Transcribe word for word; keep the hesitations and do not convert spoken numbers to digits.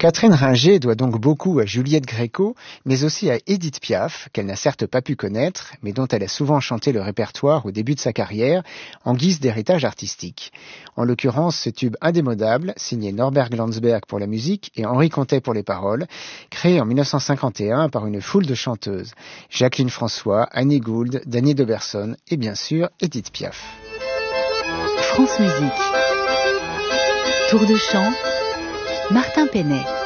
Catherine Ringer doit donc beaucoup à Juliette Gréco, mais aussi à Édith Piaf, qu'elle n'a certes pas pu connaître, mais dont elle a souvent chanté le répertoire au début de sa carrière, en guise d'héritage artistique. En l'occurrence, ce tube indémodable, signé Norbert Glanzberg pour la musique et Henri Contet pour les paroles, créé en dix-neuf cent cinquante et un par une foule de chanteuses, Jacqueline François, Annie Gould, Dany Dauberson et bien sûr Édith Piaf. France Musique. Tour de chant, Martin Penet.